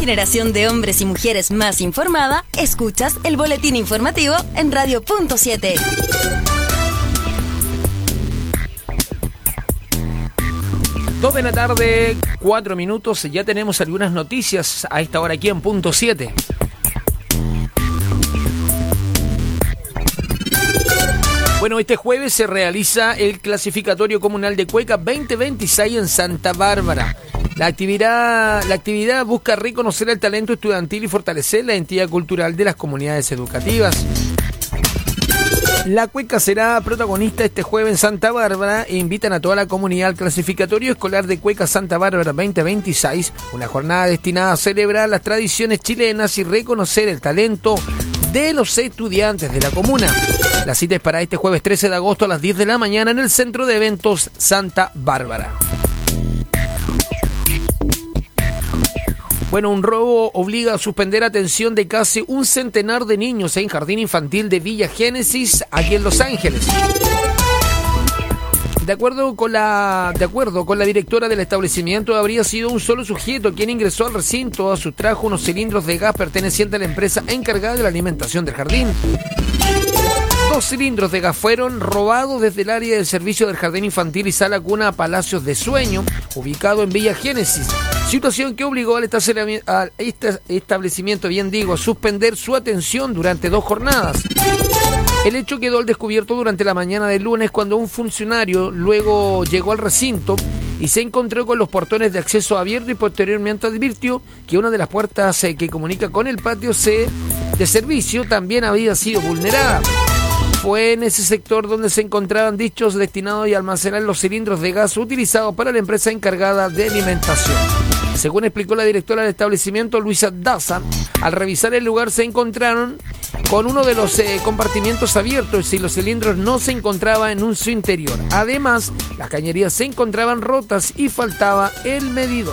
generación de hombres y mujeres más informada, escuchas el boletín informativo en Radio Punto 7. Dos de la tarde, 4 minutos, ya tenemos algunas noticias a esta hora aquí en Punto 7. Bueno, este jueves se realiza el clasificatorio comunal de Cueca 2026 en Santa Bárbara. La actividad busca reconocer el talento estudiantil y fortalecer la identidad cultural de las comunidades educativas. La Cueca será protagonista este jueves en Santa Bárbara e invitan a toda la comunidad al clasificatorio escolar de Cueca Santa Bárbara 2026, una jornada destinada a celebrar las tradiciones chilenas y reconocer el talento de los estudiantes de la comuna. La cita es para este jueves 13 de agosto a las 10 de la mañana en el Centro de Eventos Santa Bárbara. Bueno, un robo obliga a suspender atención de casi un centenar de niños en jardín infantil de Villa Génesis, aquí en Los Ángeles. De acuerdo con la directora del establecimiento, habría sido un solo sujeto quien ingresó al recinto, sustrajo unos cilindros de gas pertenecientes a la empresa encargada de la alimentación del jardín. 2 cilindros de gas fueron robados desde el área de servicio del Jardín Infantil y Sala Cuna Palacios de Sueño, ubicado en Villa Génesis, situación que obligó al establecimiento, a suspender su atención durante 2 jornadas. El hecho quedó al descubierto durante la mañana del lunes cuando un funcionario luego llegó al recinto y se encontró con los portones de acceso abiertos y posteriormente advirtió que una de las puertas que comunica con el patio de servicio también había sido vulnerada. Fue en ese sector donde se encontraban dichos destinados a almacenar los cilindros de gas utilizados para la empresa encargada de alimentación. Según explicó la directora del establecimiento, Luisa Daza, al revisar el lugar se encontraron con uno de los compartimientos abiertos y los cilindros no se encontraban en su interior. Además, las cañerías se encontraban rotas y faltaba el medidor.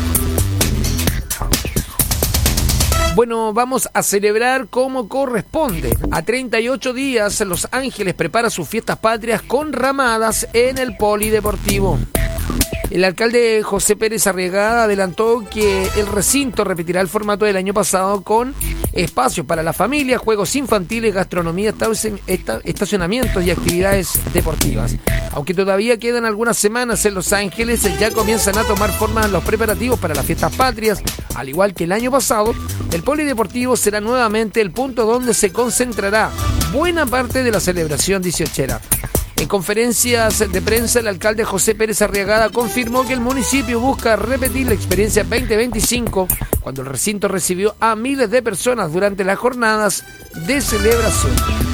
Bueno, vamos a celebrar como corresponde. A 38 días, Los Ángeles prepara sus fiestas patrias con ramadas en el polideportivo. El alcalde José Pérez Arriagada adelantó que el recinto repetirá el formato del año pasado con espacios para la familia, juegos infantiles, gastronomía, estacionamientos y actividades deportivas. Aunque todavía quedan algunas semanas en Los Ángeles, ya comienzan a tomar forma los preparativos para las fiestas patrias. Al igual que el año pasado, el polideportivo será nuevamente el punto donde se concentrará buena parte de la celebración dieciochera. En conferencias de prensa, el alcalde José Pérez Arriagada confirmó que el municipio busca repetir la experiencia 2025, cuando el recinto recibió a miles de personas durante las jornadas de celebración.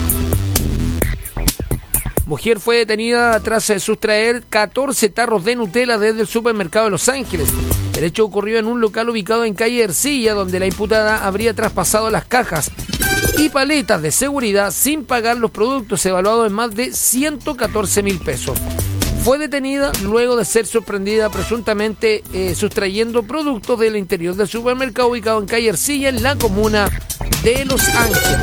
Mujer fue detenida tras sustraer 14 tarros de Nutella desde el supermercado de Los Ángeles. El hecho ocurrió en un local ubicado en calle Ercilla, donde la imputada habría traspasado las cajas y paletas de seguridad sin pagar los productos evaluados en más de 114.000 pesos. Fue detenida luego de ser sorprendida presuntamente sustrayendo productos del interior del supermercado ubicado en calle Ercilla, en la comuna de Los Ángeles.